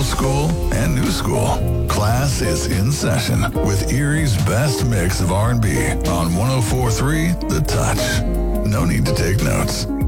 school and new school. Class is in session with Erie's best mix of R&B on 104.3 The Touch. No need to take notes.